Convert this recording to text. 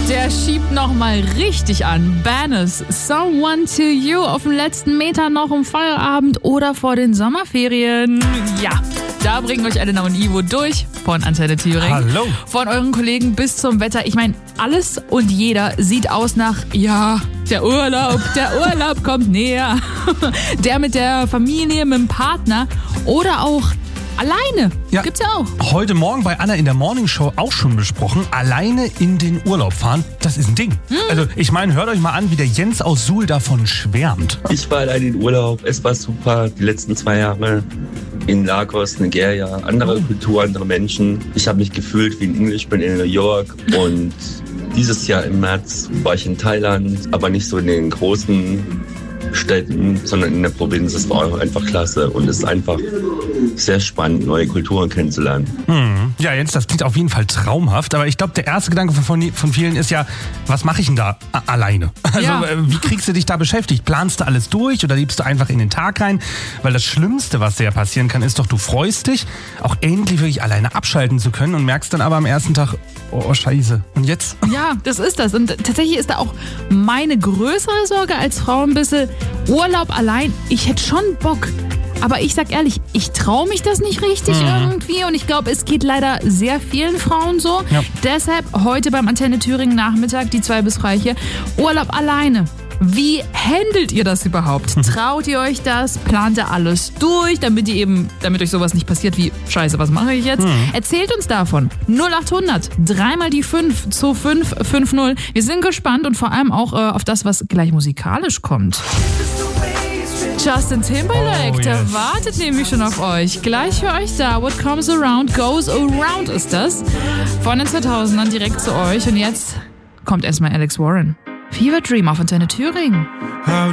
Der schiebt nochmal richtig an. Banners, Someone to You auf dem letzten Meter noch im Feierabend oder vor den Sommerferien. Ja, da bringen euch Elena und Ivo durch von Antenne Thüringen. Hallo. Von euren Kollegen bis zum Wetter. Ich meine, alles und jeder sieht aus nach, ja, der Urlaub kommt näher. Der mit der Familie, mit dem Partner oder auch alleine. Ja. Gibt's ja auch. Heute Morgen bei Anna in der Morningshow auch schon besprochen. Alleine in den Urlaub fahren, das ist ein Ding. Also ich meine, hört euch mal an, wie der Jens aus Suhl davon schwärmt. Ich war allein in Urlaub, es war super, die letzten 2 Jahre in Lagos, Nigeria, andere Kultur, andere Menschen. Ich habe mich gefühlt wie ein Englishman in New York und dieses Jahr im März war ich in Thailand, aber nicht so in den großen Städten, sondern in der Provinz. Es war einfach klasse und es ist einfach sehr spannend, neue Kulturen kennenzulernen. Ja, Jens, das klingt auf jeden Fall traumhaft, aber ich glaube, der erste Gedanke von vielen ist ja, was mache ich denn da alleine? Also Ja. Wie kriegst du dich da beschäftigt? Planst du alles durch oder lebst du einfach in den Tag rein? Weil das Schlimmste, was dir passieren kann, ist doch, du freust dich, auch endlich wirklich alleine abschalten zu können und merkst dann aber am ersten Tag, oh scheiße, und jetzt? Ja, das ist das. Und tatsächlich ist da auch meine größere Sorge als Frau ein bisschen Urlaub allein. Ich hätte schon Bock. Aber ich sag ehrlich, ich traue mich das nicht richtig irgendwie. Und ich glaube, es geht leider sehr vielen Frauen so. Ja. Deshalb heute beim Antenne Thüringen Nachmittag, die 2 bis 3 hier, Urlaub alleine. Wie handelt ihr das überhaupt? Traut ihr euch das? Plant ihr alles durch, damit euch sowas nicht passiert wie, scheiße, was mache ich jetzt? Erzählt uns davon. 0800 3 mal die 5 zu 550. Wir sind gespannt und vor allem auch auf das, was gleich musikalisch kommt. Justin Timberlake, Oh, der yes. wartet nämlich schon auf euch. Gleich für euch da. What comes around goes around ist das. Von den 2000ern direkt zu euch. Und jetzt kommt erstmal Alex Warren. Fever Dream auf Antenne Thüringen. How